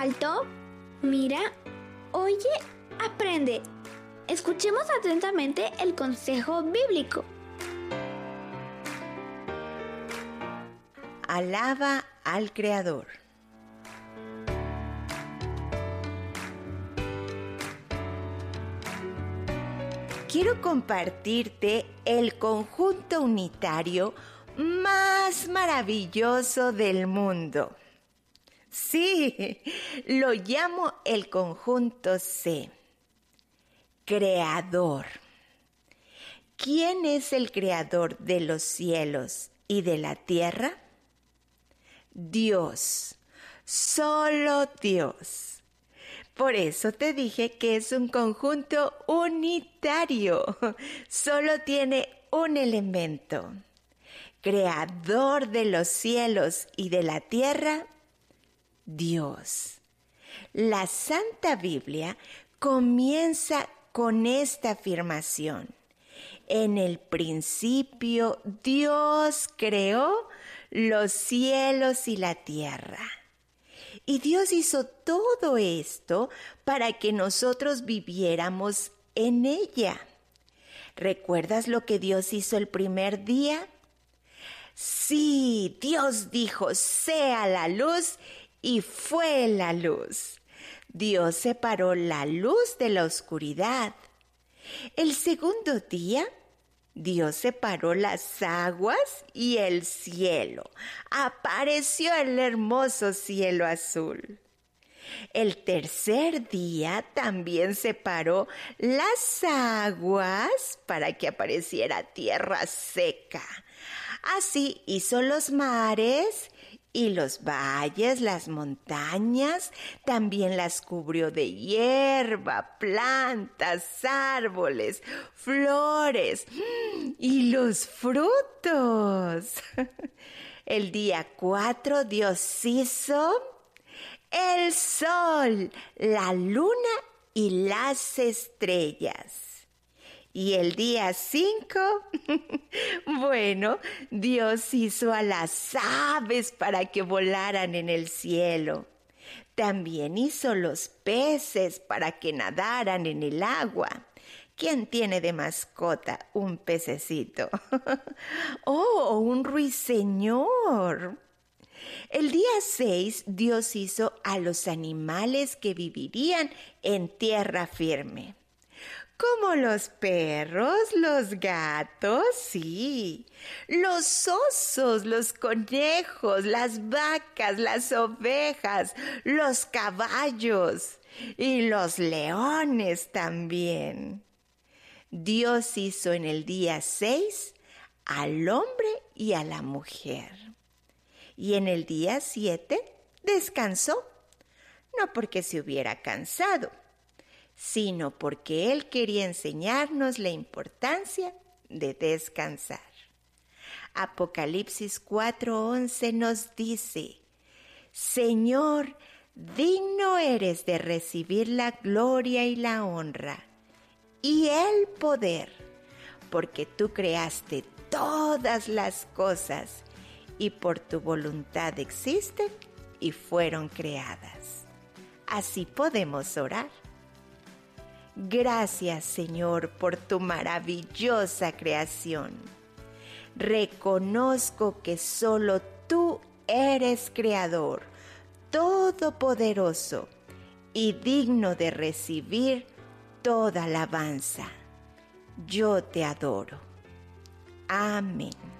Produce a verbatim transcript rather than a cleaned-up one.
alto, mira, oye, aprende. Escuchemos atentamente el consejo bíblico. Alaba al Creador. Quiero compartirte el conjunto unitario más maravilloso del mundo. Sí, lo llamo el conjunto C. Creador. ¿Quién es el creador de los cielos y de la tierra? Dios. Solo Dios. Por eso te dije que es un conjunto unitario. Solo tiene un elemento. Creador de los cielos y de la tierra, Dios. La Santa Biblia comienza con esta afirmación. En el principio Dios creó los cielos y la tierra. Y Dios hizo todo esto para que nosotros viviéramos en ella. ¿Recuerdas lo que Dios hizo el primer día? Sí, Dios dijo, sea la luz, y fue la luz. Dios separó la luz de la oscuridad. El segundo día, Dios separó las aguas y el cielo. Apareció el hermoso cielo azul. El tercer día también separó las aguas para que apareciera tierra seca. Así hizo los mares y los valles, las montañas, también las cubrió de hierba, plantas, árboles, flores y los frutos. El día cuatro Dios hizo el sol, la luna y las estrellas. Y el día cinco, bueno, Dios hizo a las aves para que volaran en el cielo. También hizo los peces para que nadaran en el agua. ¿Quién tiene de mascota un pececito? ¡Oh, un ruiseñor! El día seis, Dios hizo a los animales que vivirían en tierra firme. Como los perros, los gatos, sí, los osos, los conejos, las vacas, las ovejas, los caballos y los leones también. Dios hizo en el día seis al hombre y a la mujer. Y en el día siete descansó, no porque se hubiera cansado, sino porque Él quería enseñarnos la importancia de descansar. Apocalipsis cuatro once nos dice, Señor, digno eres de recibir la gloria y la honra y el poder, porque tú creaste todas las cosas y por tu voluntad existen y fueron creadas. Así podemos orar. Gracias, Señor, por tu maravillosa creación. Reconozco que solo tú eres creador, todopoderoso y digno de recibir toda alabanza. Yo te adoro. Amén.